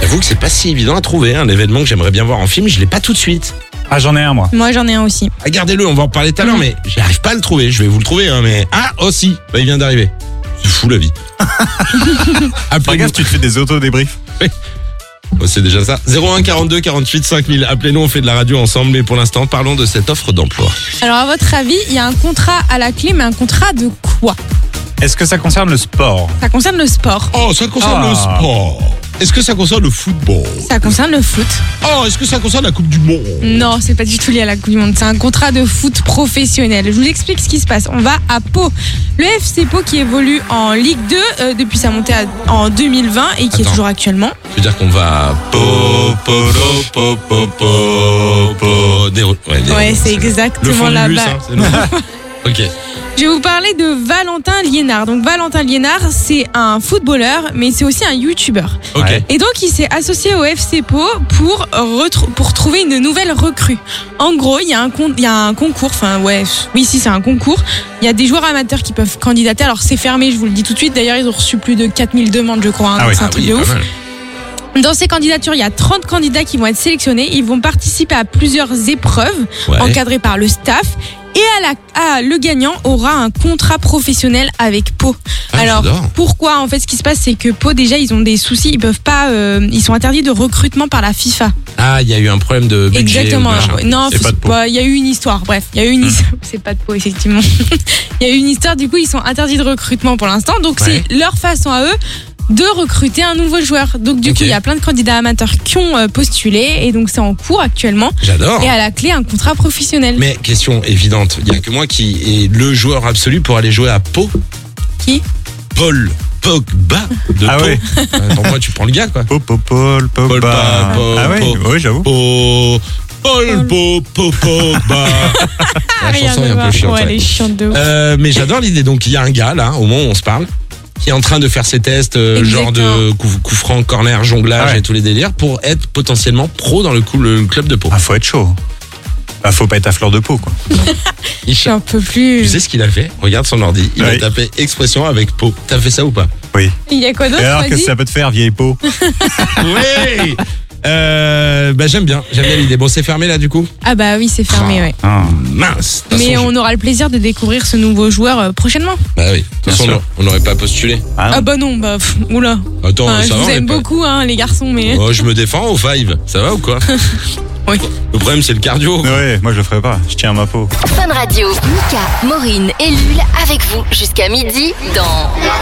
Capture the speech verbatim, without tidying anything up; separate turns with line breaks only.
j'avoue que c'est pas si évident à trouver. Un événement que j'aimerais bien voir en film, je l'ai pas tout de suite.
Ah, j'en ai un, moi.
Moi, j'en ai un aussi.
Ah, gardez-le, on va en parler tout à l'heure,
Mmh.
mais j'arrive pas à le trouver. Je vais vous le trouver, hein, mais ah, oh si, bah, il vient d'arriver. C'est fou la vie. Appelez-nous.
Regarde, tu te fais des auto-débriefs.
Oh, c'est déjà ça. zéro un quarante-deux quarante-huit cinq mille. Appelez-nous, on fait de la radio ensemble, mais pour l'instant, parlons de cette offre d'emploi.
Alors, à votre avis, il y a un contrat à la clé, mais un contrat de quoi?
Est-ce que ça concerne le sport?
Ça concerne le sport.
Oh, ça concerne
Ah.
le sport. Est-ce que ça concerne le football?
Ça concerne le foot.
Oh, est-ce que ça concerne la Coupe du Monde?
Non, c'est pas du tout lié à la Coupe du Monde. C'est un contrat de foot professionnel. Je vous explique ce qui se passe. On va à Pau. Le F C Pau qui évolue en Ligue deux euh, depuis sa montée à- en deux mille vingt et qui
Attends.
est toujours actuellement.
Je veux dire qu'on va... Po, po, po, po, po, po, des... Ouais, des-
Ouais, c'est
le
exactement
fond du bus,
là-bas.
hein, c'est le- Ok.
Je vais vous parler de Valentin Liénard. Donc Valentin Liénard, c'est un footballeur, mais c'est aussi un youtubeur.
Ok.
Ouais.
Et donc il s'est associé au F C Pau pour, retrou- pour trouver une nouvelle recrue. En gros, il y a un, con- il y a un concours, enfin ouais, oui si c'est un concours. Il y a des joueurs amateurs qui peuvent candidater. Alors c'est fermé, je vous le dis tout de suite. D'ailleurs, ils ont reçu plus de quatre mille demandes, je crois. hein,
Ah
donc
oui.
c'est un
Ah
truc
oui,
de
pas
ouf.
mal.
Dans ces candidatures, il y a trente candidats qui vont être sélectionnés. Ils vont participer à plusieurs épreuves
Ouais.
encadrées par le staff. Et à la, à, le gagnant aura un contrat professionnel avec Pau.
Ah,
Alors
j'adore.
pourquoi en fait ce qui se passe c'est que Pau déjà ils ont des soucis, ils peuvent pas, euh, ils sont interdits de recrutement par la FIFA.
Ah, il y a eu un problème de budget.
Exactement.
ou machin.
Alors, non,
C'est
faut-
pas de Pau.
pas- il y a eu une histoire. Bref, il y a eu une histoire. C'est pas de Pau effectivement. Il y a eu une histoire. Du coup ils sont interdits de recrutement pour l'instant. Donc
Ouais.
c'est leur façon à eux de recruter un nouveau joueur. Donc du
Ok.
coup il y a plein de candidats amateurs qui ont euh, postulé et donc c'est en cours actuellement.
J'adore.
Et à la clé un contrat professionnel.
Mais question évidente, il y a que moi qui est le joueur absolu pour aller jouer à Pau.
Qui
Paul Pogba de
Ah
Pau.
ouais.
Attends, moi tu prends le gars quoi.
Pau, Pau, Paul,
Paul,
Pogba.
Pa- Paul,
Ah ouais,
Paul.
oui, j'avoue.
Pau. Paul Po- Po- Pogba. La
Rien
chanson
à
est un
voir.
peu chiante.
Ouais,
ouais.
elle est chiante de ouf.
Euh, mais j'adore l'idée. Donc il y a un gars là, au moment où on se parle, qui est en train de faire ses tests, euh, genre de coup, coup franc, corner, jonglage
Ah ouais.
et tous les délires, pour être potentiellement pro dans le, coup, le club de Pau.
Ah, faut être chaud. Bah, faut pas être à fleur de peau, quoi.
Il
Je suis un peu plus.
Tu sais ce qu'il a fait? Regarde son ordi. Il a
Oui.
tapé expression avec Pau. T'as fait ça ou pas?
Oui.
Il y a quoi d'autre
Et alors,
vas-y
qu'est-ce que ça peut te faire, vieille peau?
Oui. Euh, bah j'aime bien, j'aime bien l'idée. Bon, c'est fermé là du coup.
Ah bah oui, c'est fermé, ouais.
Ah.
Mince. De toute
Mais
façon,
on aura le plaisir de découvrir ce nouveau joueur euh, prochainement.
je- Bah oui. De toute
Bien
façon,
sûr.
on n'aurait pas postulé.
Ah,
Ah bah non, bah pff, oula.
Attends,
Enfin,
ça
je
va.
vous
on est
aime
pas-
beaucoup, hein, les garçons, mais.
Oh, je me défends au five. Ça va ou quoi?
Oui.
Le problème, c'est le cardio. quoi.
Ouais, moi je le ferai pas. Je tiens à ma peau.
Fun Radio. Mika, Maureen et Lul avec vous jusqu'à midi dans